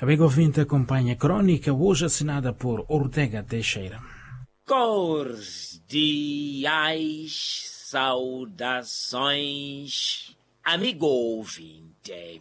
Amigo ouvinte, acompanha a crónica hoje assinada por Ortega Teixeira. Cordiais saudações, amigo ouvinte.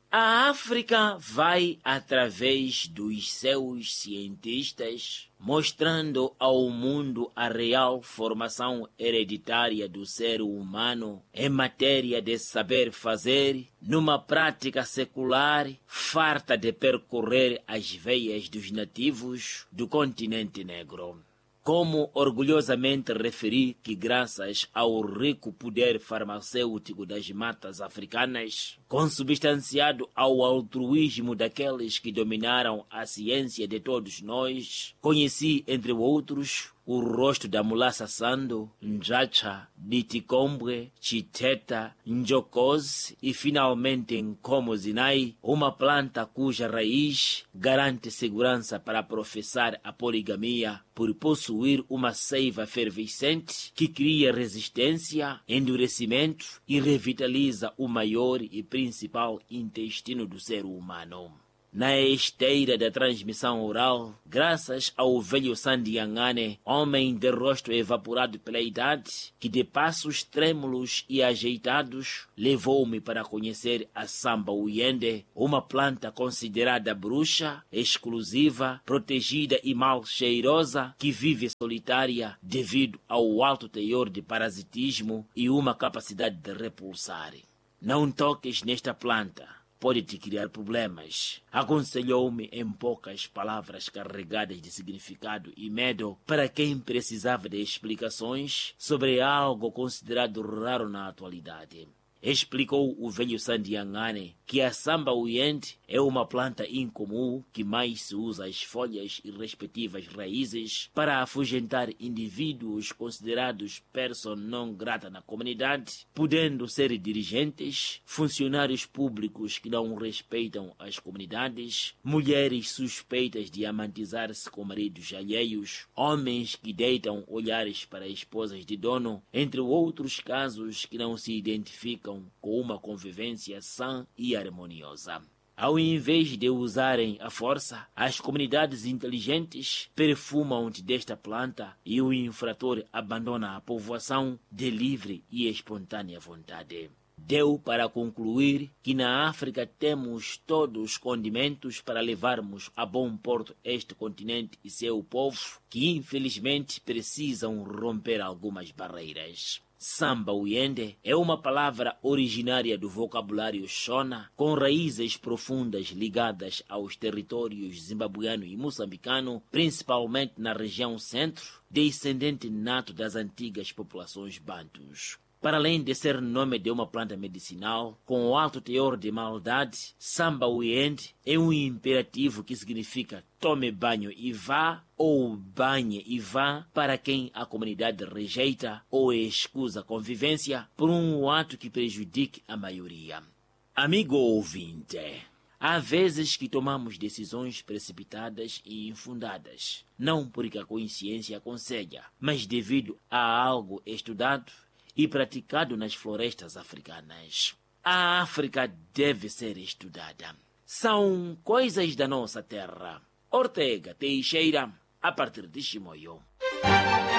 A África vai, através dos seus cientistas, mostrando ao mundo a real formação hereditária do ser humano em matéria de saber fazer, numa prática secular farta de percorrer as veias dos nativos do continente negro. Como orgulhosamente referi que graças ao rico poder farmacêutico das matas africanas, consubstanciado ao altruísmo daqueles que dominaram a ciência de todos nós, conheci, entre outros, o rosto da Mulaça Sando, Njacha, Ditikombre, Chiteta, Njokose e finalmente Nkomozinai, uma planta cuja raiz garante segurança para professar a poligamia por possuir uma seiva efervescente que cria resistência, endurecimento e revitaliza o maior e principal intestino do ser humano. Na esteira da transmissão oral, graças ao velho Sandiangane, homem de rosto evaporado pela idade, que de passos trêmulos e ajeitados levou-me para conhecer a Samba Uyende, uma planta considerada bruxa, exclusiva, protegida e mal cheirosa, que vive solitária devido ao alto teor de parasitismo e uma capacidade de repulsar. Não toques nesta planta. Pode te criar problemas. Aconselhou-me em poucas palavras carregadas de significado e medo para quem precisava de explicações sobre algo considerado raro na atualidade. Explicou o velho Sandiangane que a Samba Uyende é uma planta incomum que mais se usa as folhas e respectivas raízes para afugentar indivíduos considerados persona non grata na comunidade, podendo ser dirigentes, funcionários públicos que não respeitam as comunidades, mulheres suspeitas de amantizar-se com maridos alheios, homens que deitam olhares para esposas de dono, entre outros casos que não se identificam com uma convivência sã e harmoniosa. Ao invés de usarem a força, as comunidades inteligentes perfumam-te desta planta e o infrator abandona a povoação de livre e espontânea vontade. Deu para concluir que na África temos todos os condimentos para levarmos a bom porto este continente e seu povo, que infelizmente precisam romper algumas barreiras. Samba Uyende é uma palavra originária do vocabulário Shona, com raízes profundas ligadas aos territórios zimbabuiano e moçambicano, principalmente na região centro, descendente nato das antigas populações bantus. Para além de ser nome de uma planta medicinal, com alto teor de maldade, Samba Uyende é um imperativo que significa tome banho e vá, ou banhe e vá, para quem a comunidade rejeita ou escusa convivência por um ato que prejudique a maioria. Amigo ouvinte, há vezes que tomamos decisões precipitadas e infundadas, não porque a consciência aconselha, mas devido a algo estudado e praticado nas florestas africanas. A África deve ser estudada. São coisas da nossa terra. Ortega Teixeira, a partir de Chimoio.